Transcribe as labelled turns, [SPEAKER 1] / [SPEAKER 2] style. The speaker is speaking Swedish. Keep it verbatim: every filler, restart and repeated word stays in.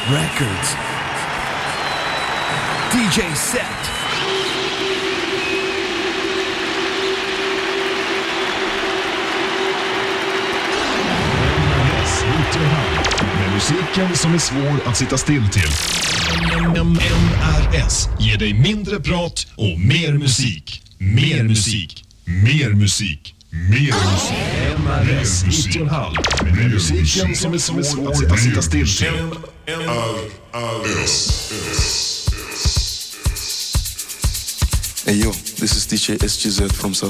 [SPEAKER 1] Records. D J Set.
[SPEAKER 2] Med musiken som är svår att sitta still till. M R S ger dig mindre prat och mer musik. Mer musik. Mer musik. Mer musik. M R S nittio komma fem. Med musiken som är svår att sitta, sitta still till. M R S.
[SPEAKER 3] Hey yo, this is D J S G Z from South